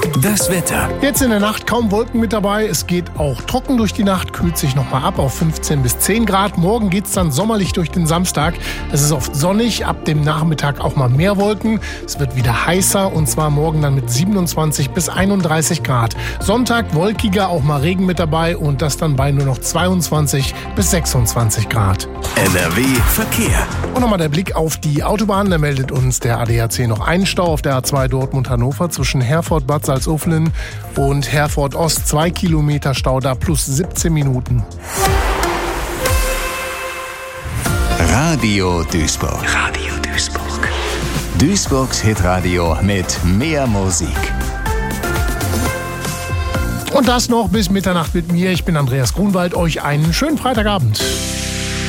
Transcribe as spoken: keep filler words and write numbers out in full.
Das Wetter. Jetzt in der Nacht kaum Wolken mit dabei. Es geht auch trocken durch die Nacht, kühlt sich nochmal ab auf fünfzehn bis zehn Grad. Morgen geht's dann sommerlich durch den Samstag. Es ist oft sonnig, ab dem Nachmittag auch mal mehr Wolken. Es wird wieder heißer und zwar morgen dann mit siebenundzwanzig bis einunddreißig Grad. Sonntag wolkiger, auch mal Regen mit dabei und das dann bei nur noch zweiundzwanzig bis sechsundzwanzig Grad. N R W Verkehr. Und nochmal der Blick auf die Autobahn. Da meldet uns der A D A C noch einen Stau auf der A zwei Dortmund-Hannover zwischen Herford-Bad Salzuflen und Herford-Ost. Zwei Kilometer Stau da plus siebzehn Minuten. Radio Duisburg. Radio Duisburg. Duisburgs Hitradio mit mehr Musik. Und das noch bis Mitternacht mit mir. Ich bin Andreas Grunwald. Euch einen schönen Freitagabend.